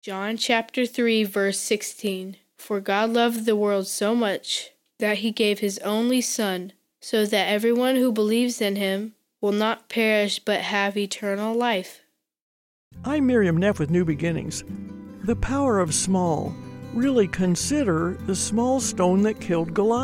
John chapter 3, verse 16. For God loved the world so much that he gave his only Son, so that everyone who believes in him will not perish but have eternal life. I'm Miriam Neff with New Beginnings. The power of small. Really consider the small stone that killed Goliath.